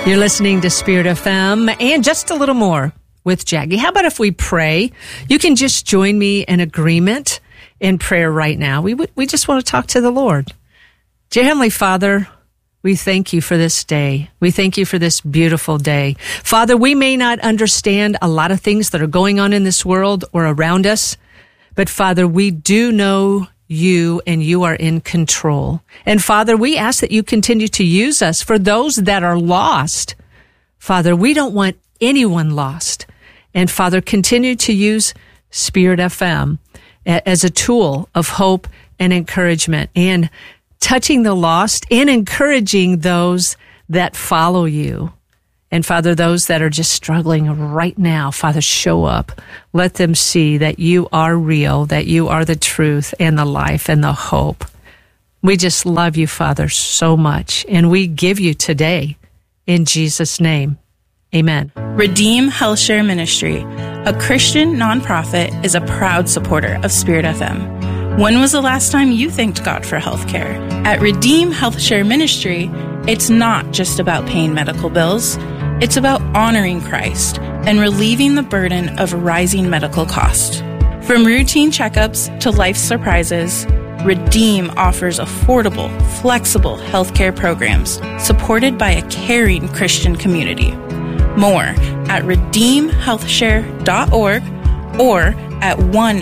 You're listening to Spirit FM and Just a Little More with Jackie. How about if we pray? You can just join me in agreement in prayer right now. We just want to talk to the Lord. Dear Heavenly Father, we thank you for this day. We thank you for this beautiful day. Father, we may not understand a lot of things that are going on in this world or around us, but Father, we do know you and you are in control. And Father, we ask that you continue to use us for those that are lost. Father, we don't want anyone lost. And Father, continue to use Spirit FM as a tool of hope and encouragement and touching the lost and encouraging those that follow you. And Father, those that are just struggling right now, Father, show up. Let them see that you are real, that you are the truth and the life and the hope. We just love you, Father, so much. And we give you today in Jesus' name. Amen. Redeem Healthshare Ministry, a Christian nonprofit, is a proud supporter of Spirit FM. When was the last time you thanked God for healthcare? At Redeem Healthshare Ministry, it's not just about paying medical bills. It's about honoring Christ and relieving the burden of rising medical costs. From routine checkups to life surprises, Redeem offers affordable, flexible healthcare programs supported by a caring Christian community. More at redeemhealthshare.org or at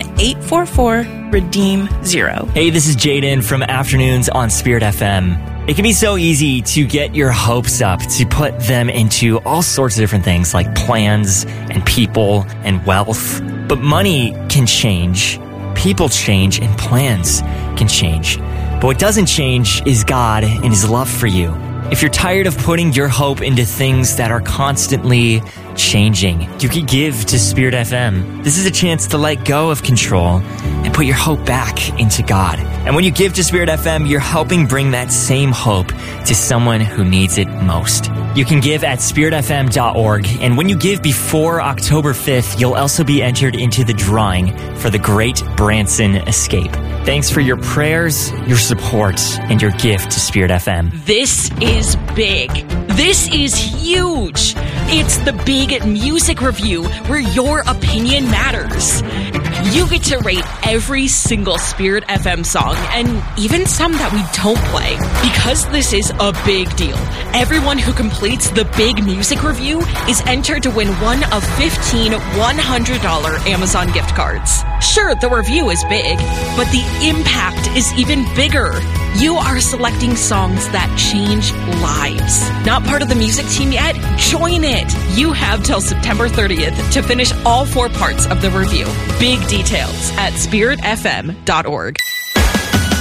1-844-REDEEM-0. Hey, this is Jaden from Afternoons on Spirit FM. It can be so easy to get your hopes up, to put them into all sorts of different things like plans and people and wealth. But money can change, people change, and plans can change. But what doesn't change is God and His love for you. If you're tired of putting your hope into things that are constantly changing, you can give to Spirit FM. This is a chance to let go of control and put your hope back into God. And when you give to Spirit FM, you're helping bring that same hope to someone who needs it most. You can give at spiritfm.org, and when you give before October 5th, you'll also be entered into the drawing for the Great Branson Escape. Thanks for your prayers, your support, and your gift to Spirit FM. This is big. This is huge. It's the Big Music Review where your opinion matters. You get to rate every single Spirit FM song and even some that we don't play. Because this is a big deal, everyone who completes the Big Music Review is entered to win one of 15 $100 Amazon gift cards. Sure, the review is big, but the impact is even bigger. You are selecting songs that change lives. Not part of the music team yet? Join it. You have till September 30th to finish all 4 parts of the review. Big details at spiritfm.org.